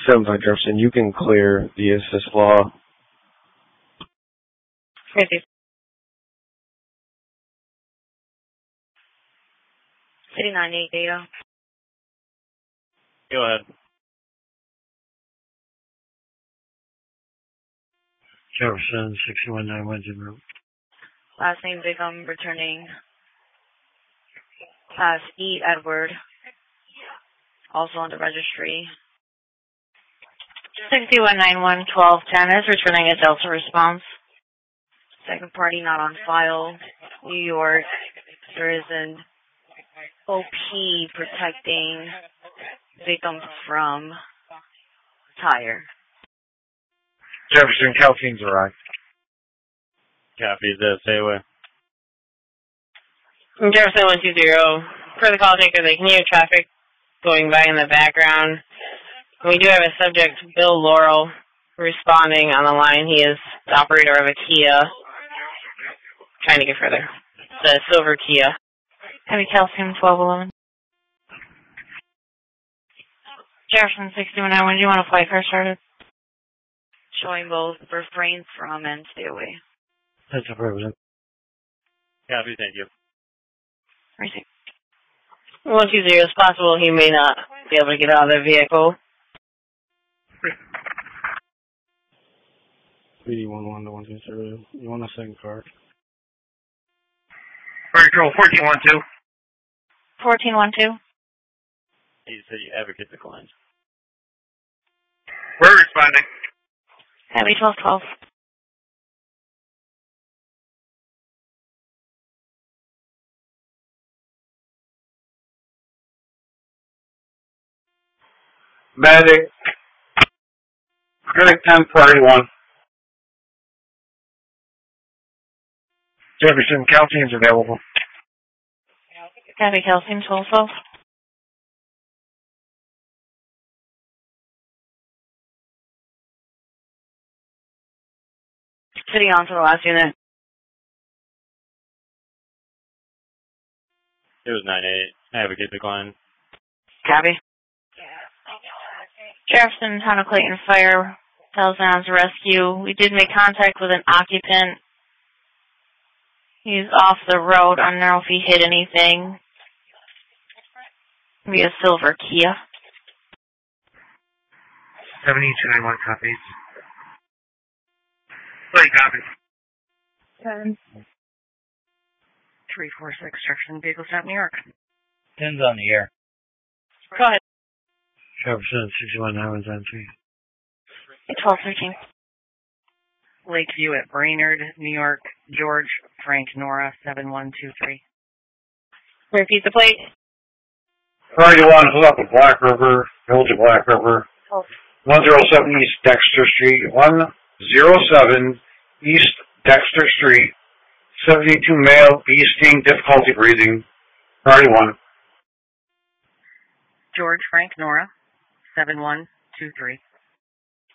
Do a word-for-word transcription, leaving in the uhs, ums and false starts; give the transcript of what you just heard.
seven five Jefferson, you can clear the assist law. fifty. City ninety-eight data. Go ahead. Jefferson, sixty-one nine one zero. Last name Bickham, returning as E. Edward, also on the registry. sixty-one nine one twelve ten is returning a Delta response. Second party not on file. New York, there is an O P protecting Bickham from tire. Jefferson, Calteen's arrived. Copy this, stay away. Jefferson one two zero. For the call taker, they can hear traffic going by in the background. We do have a subject, Bill Laurel, responding on the line. He is the operator of a Kia. Trying to get further. The silver Kia. Heavy calcium twelve eleven. Jefferson sixty-one nine one, do you want to fly car started? Showing both refrain from and stay away. That's a president. Copy, thank you. Receive. one two zero is possible he may not be able to get out of the vehicle. three one one to one two zero. You want a second card? Control fourteen one two. fourteen one two. You said you advocate declined. We're responding. Heavy twelve twelve. Medic. Medic ten forty-one. Jefferson, Calteen's available. Heavy calcium twelve twelve. City on to the last unit. It was nine eight. Advocate declined. Copy. Jefferson, Town of Clayton Fire, Telsound's rescue. We did make contact with an occupant. He's off the road. I don't know if he hit anything. Maybe a silver Kia. seventy-two ninety-one copies. Play copy. Ten. Three four six Jefferson, vehicle stop, New York. Ten's on the air. Go ahead. Jefferson, sixty-one nine one three. twelve thirteen. Lakeview at Brainerd, New York. George Frank Nora, seven one two three. Repeat the plate. thirty-one, pull up at Black River, Village of Black River. Oh. one oh seven East Dexter Street. one oh seven East Dexter Street. seventy-two male, beasting, difficulty breathing. thirty-one. George Frank Nora, seven one two three.